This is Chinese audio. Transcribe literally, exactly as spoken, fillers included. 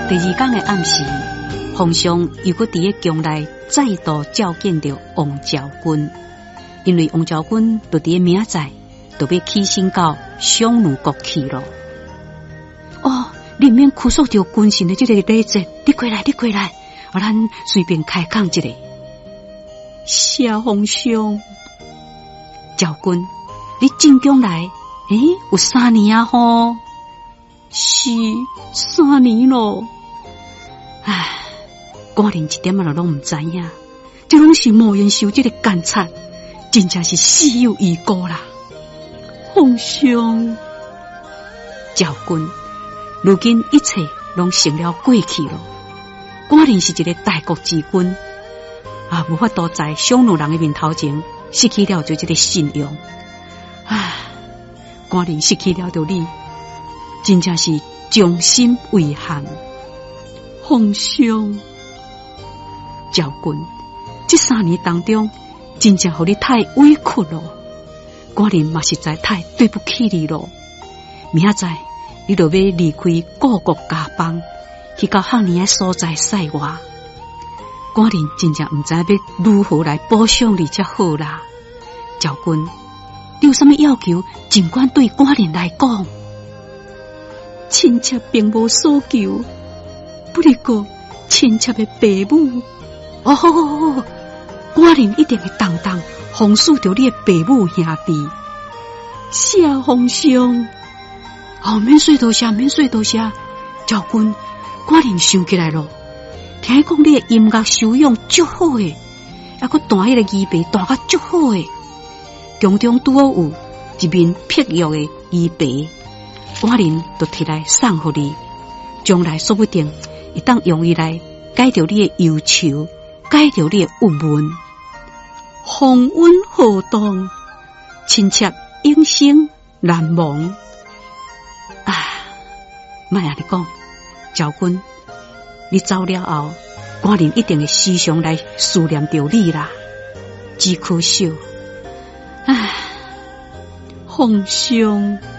第二天的暗时，皇上又搁伫个宫内再度召见着王昭君，因为王昭君就伫个明仔载就要起身到襄奴国去了。哦，里面哭诉着君臣的这个礼节，你过来，你过来，啊，咱随便开讲一下。谢皇上，昭君，你进宫来，诶，有三年啊吼？是三年咯。唉，寡人一点仔拢唔知影，这拢是莫言受这个奸贼，真正是死有余辜啦。皇上，昭君，如今一切拢成了过去了。寡人是一个大国之君，啊，无法度在匈奴人的面头前失去了就这个信用。唉，寡人失去了着你，真正是将心为寒。皇上，昭君，这三年当中，真正互你太委屈了，寡人嘛实在太对不起你了。明仔载你就要离开故国家邦，去到汉尼的所在塞外，寡人真正唔知要如何来补偿你才好啦。昭君，你有什么要求，尽管对寡人来讲。亲切并无所求，不过亲切的父母，哦，寡人一定会当当奉侍着你的父母兄弟。谢皇上，哦，免说多谢，免说多谢。昭君，寡人想起来了，听讲你的音乐修养足好诶，还佫弹迄个仪白弹甲足好诶，宫中拄好有一面碧玉的仪白。寡人就摕来送互你，将来说不定会当用伊来解着你的忧愁，解着你的郁闷。风韵浩荡，亲切永生难忘。啊，莫安尼讲，昭君，你走了后，寡人一定会时常来思念着你啦。只可惜，唉，皇上。